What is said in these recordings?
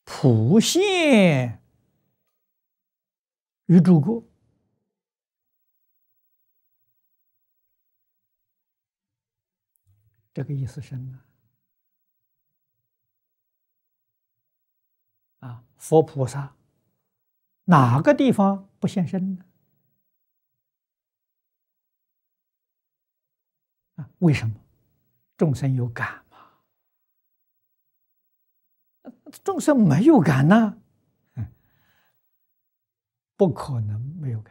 普现于诸国。这个意思深了啊！佛菩萨哪个地方不现身呢？啊，为什么？众生有感嘛，众生没有感呢？不可能没有感。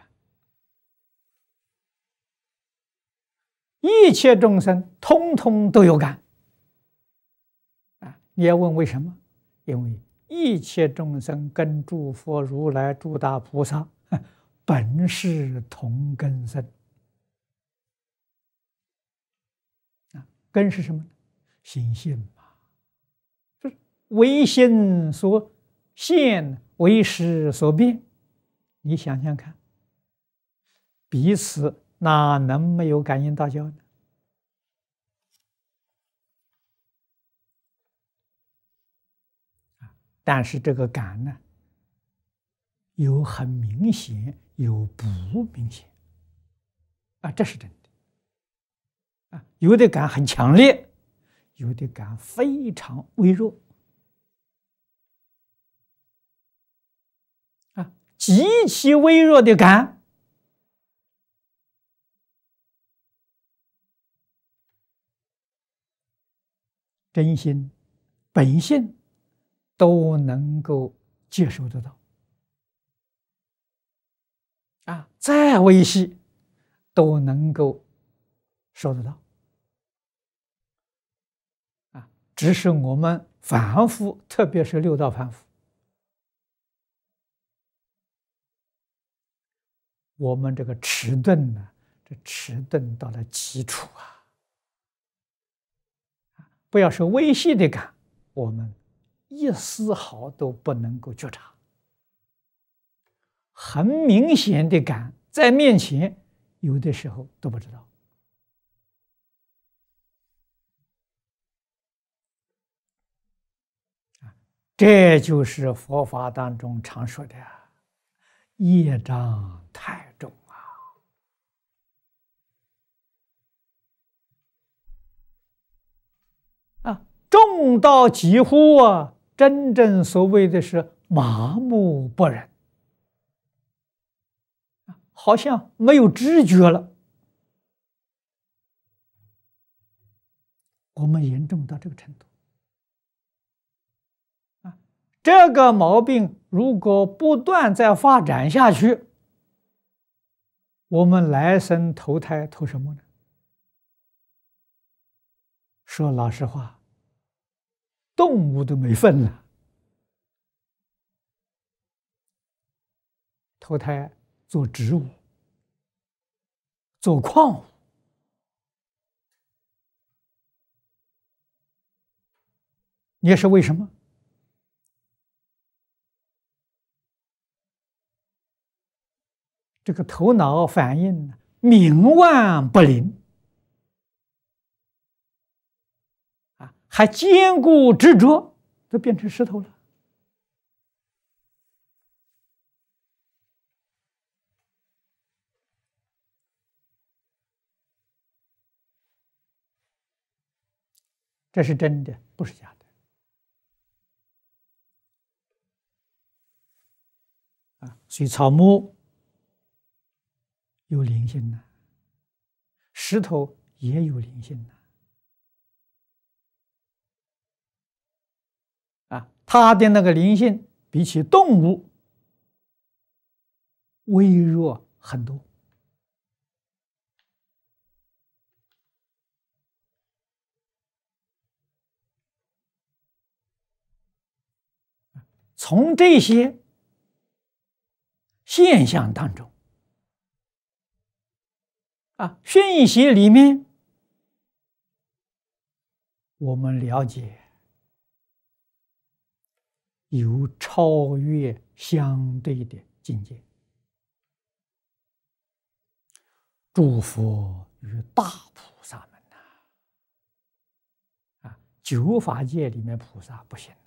一切众生通通都有感啊！你要问为什么？因为一切众生跟诸佛如来、诸大菩萨本是同根生啊！根是什么呢？心性嘛，就是唯心所现，唯识所变。你想想看，彼此哪能没有感应道交呢？但是这个感呢，有很明显，有不明显啊，这是真的啊。有的感很强烈，有的感非常微弱啊，极其微弱的感，真心、本性都能够接受得到啊，再微细都能够收得到啊，只是我们凡夫，特别是六道凡夫，我们这个迟钝呢，这迟钝到了极处啊！不要说微细的感，我们一丝毫都不能够觉察。很明显的感在面前，有的时候都不知道。这就是佛法当中常说的业障太重啊！重到几乎真正所谓的是麻木不仁，好像没有知觉了。我们严重到这个程度啊！这个毛病如果不断再发展下去，我们来生投胎投什么呢？说老实话，动物都没份了，投胎做植物、做矿物。也是为什么？这个头脑反应冥顽不灵啊，还坚固执着，都变成石头了。这是真的，不是假的啊！所以草木有灵性呢，石头也有灵性呢。啊，它的那个灵性比起动物微弱很多。从这些现象当中讯息里面，我们了解有超越相对的境界。诸佛与大菩萨们九法界里面菩萨不行